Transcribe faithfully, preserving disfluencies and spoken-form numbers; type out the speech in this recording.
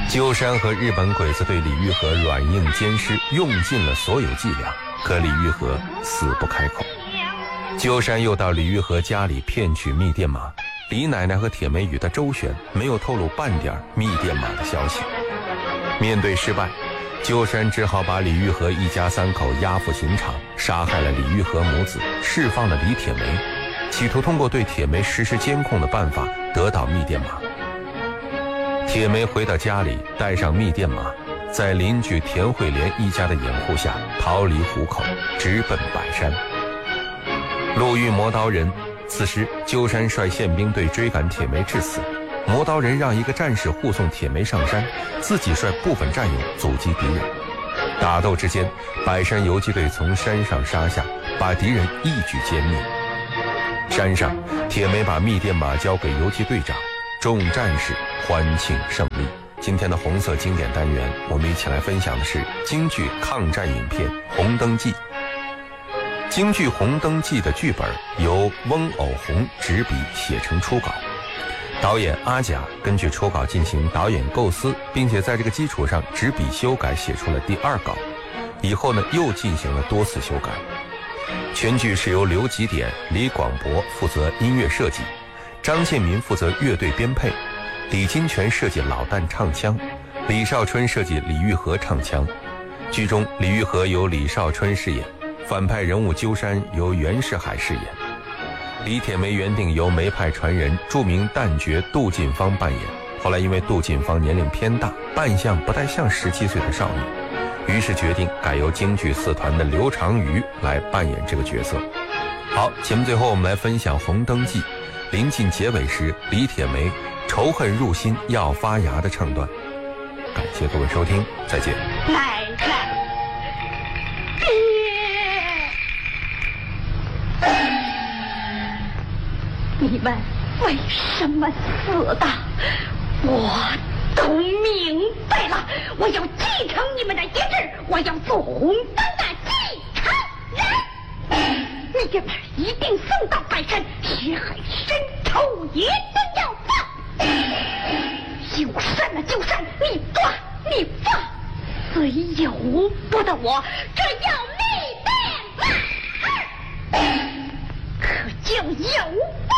鸠山和日本鬼子对李玉和软硬兼施，用尽了所有伎俩，可李玉和死不开口。鸠山又到李玉和家里骗取密电码，李奶奶和铁梅与他周旋，没有透露半点密电码的消息。面对失败，鸠山只好把李玉和一家三口押赴刑场，杀害了李玉和母子，释放了李铁梅，企图通过对铁梅实施监控的办法得到密电码。铁梅回到家里，带上密电码，在邻居田惠莲一家的掩护下逃离虎口，直奔白山。路遇磨刀人，此时鸠山率宪兵队追赶铁梅致死，磨刀人让一个战士护送铁梅上山，自己率部分战友阻击敌人。打斗之间，白山游击队从山上杀下，把敌人一举歼灭。山上，铁梅把密电码交给游击队长，众战士欢庆胜利。今天的红色经典单元，我们一起来分享的是京剧抗战影片《红灯记》。京剧《红灯记》的剧本由翁偶红执笔写成初稿，导演阿甲根据初稿进行导演构思，并且在这个基础上执笔修改，写出了第二稿。以后呢，又进行了多次修改。全剧是由刘吉典、李广博负责音乐设计，张建民负责乐队编配，李金泉设计老旦唱腔，李少春设计李玉和唱腔。剧中李玉和由李少春饰演，反派人物鸠山由袁世海饰演。李铁梅原定由梅派传人著名旦角杜近芳扮演，后来因为杜近芳年龄偏大，扮相不太像十七岁的少女，于是决定改由京剧四团的刘长瑜来扮演这个角色。好，节目最后我们来分享《红灯记》，临近结尾时，李铁梅仇恨入心要发芽的唱段。感谢各位收听，再见。 奶奶，你们为什么死的？我都明白了，我要继承你们的遗志，我要做红灯的继承人。密电码一定送到白山，血海深仇一定要报。鸠山啊鸠山，你发你发，虽由不得我，这要密电码，可就由不